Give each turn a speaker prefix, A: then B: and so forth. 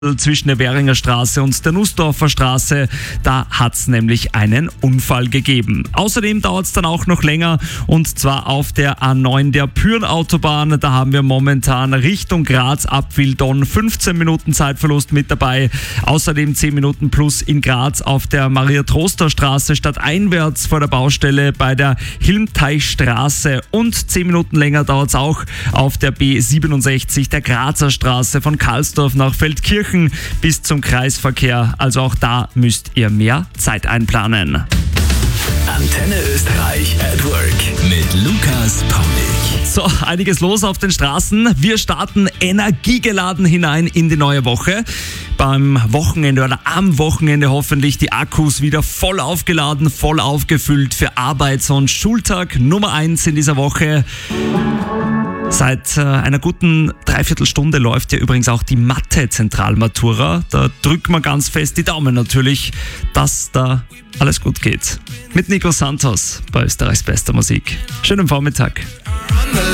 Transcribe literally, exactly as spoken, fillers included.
A: zwischen der Währinger Straße und der Nussdorfer Straße. Da hat es nämlich einen Unfall gegeben. Außerdem dauert es dann auch noch länger, und zwar auf der A neun der Pyhrn-Autobahn. Da haben wir momentan Richtung Graz ab Wildonn fünfzehn Minuten Zeitverlust mit dabei. Außerdem zehn Minuten plus in Graz auf der Maria-Troster-Straße stadteinwärts vor der Baustelle bei der Hilmteichstraße. Und zehn Minuten länger dauert es auch auf der B siebenundsechzig der Grazer Straße von Karlsdorf nach Feldkirchen bis zum Kreisverkehr. Also auch da müsst ihr mehr Zeit einplanen.
B: Antenne Österreich at Work mit Lukas Paulig.
A: So, einiges los auf den Straßen. Wir starten energiegeladen hinein in die neue Woche. Beim Wochenende oder am Wochenende hoffentlich die Akkus wieder voll aufgeladen, voll aufgefüllt für Arbeits- und Schultag Nummer eins in dieser Woche. Seit äh, einer guten Dreiviertelstunde läuft ja übrigens auch die Mathe-Zentralmatura. Da drücken wir ganz fest die Daumen natürlich, dass da alles gut geht. Mit Nico Santos bei Österreichs bester Musik. Schönen Vormittag.